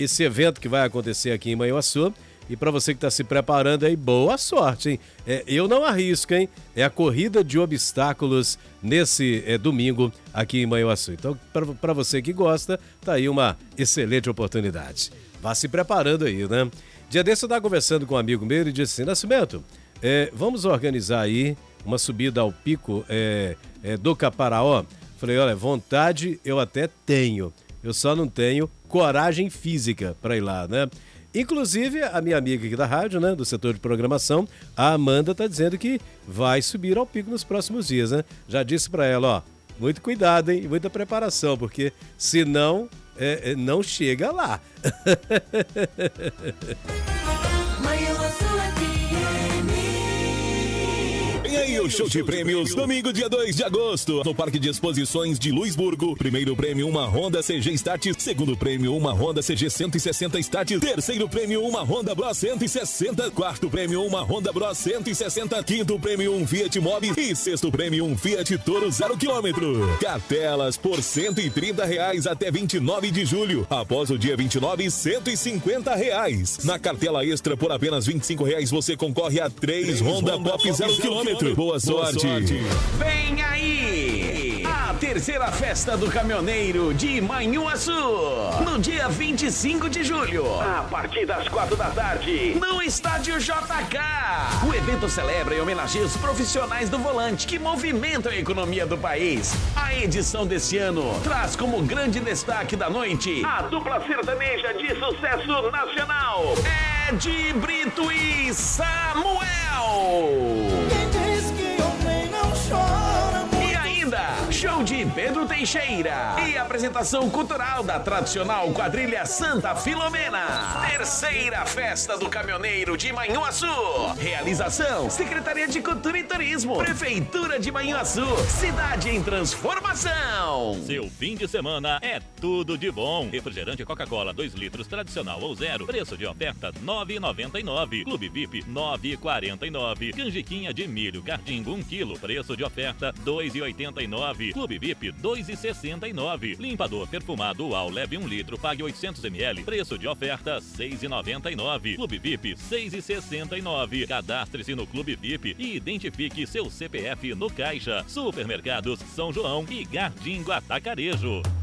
esse evento que vai acontecer aqui em Manhuaçu. E para você que está se preparando aí, boa sorte, hein? Eu não arrisco, hein? É a corrida de obstáculos nesse domingo aqui em Manhuaçu. Então, para você que gosta, tá aí uma excelente oportunidade. Vá se preparando aí, né? Dia desse eu estava conversando com um amigo meu e disse assim, Nascimento, vamos organizar aí uma subida ao pico do Caparaó? Falei, olha, vontade eu até tenho, eu só não tenho coragem física para ir lá, né? Inclusive, a minha amiga aqui da rádio, né, do setor de programação, a Amanda, tá dizendo que vai subir ao pico nos próximos dias, né? Já disse para ela, ó, muito cuidado, hein, muita preparação, porque senão não chega lá. E aí, o show de prêmios, domingo, dia 2 de agosto, no Parque de Exposições de Luisburgo. Primeiro prêmio, uma Honda CG Start. Segundo prêmio, uma Honda CG 160 Start. Terceiro prêmio, uma Honda Bros 160. Quarto prêmio, uma Honda Bros 160. Quinto prêmio, um Fiat Mobi. E sexto prêmio, um Fiat Toro 0 km. Cartelas por R$130 até 29 de julho. Após o dia 29, R$150. Na cartela extra, por apenas R$25, você concorre a 3 Honda Pop 0 km. Boa sorte! Vem aí! A terceira festa do caminhoneiro de Manhuaçu, no dia 25 de julho, a partir das 4 da tarde, no Estádio JK. O evento celebra e homenageia os profissionais do volante que movimentam a economia do país. A edição desse ano traz como grande destaque da noite a dupla sertaneja de sucesso nacional, Ed Brito e Samuel. E ainda, show de Pedro Teixeira e apresentação cultural da tradicional quadrilha Santa Filomena. Terceira festa do caminhoneiro de Manhuaçu. Realização, Secretaria de Cultura e Turismo, Prefeitura de Manhuaçu, cidade em transformação. Seu fim de semana é tudo de bom. Refrigerante Coca-Cola 2 litros tradicional ou zero, preço de oferta R$ 9,99. Clube VIP R$ 9,49. Canjiquinha de milho Cardingo 1 kg, preço de oferta R$ 2,89. Clube VIP R$ 2,69. Limpador perfumado UAU leve 1 litro, pague 800 ml, preço de oferta R$ 6,99. Clube VIP R$ 6,69. Cadastre-se no Clube VIP e identifique seu CPF no caixa. Supermercados São João e Gardingo Atacarejo.